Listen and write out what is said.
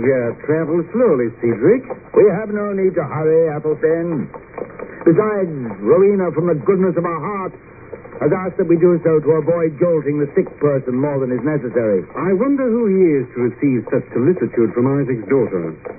travel slowly, Cedric. We have no need to hurry, Athelstane. Besides, Rowena, from the goodness of her heart, has asked that we do so to avoid jolting the sick person more than is necessary. I wonder who he is to receive such solicitude from Isaac's daughter.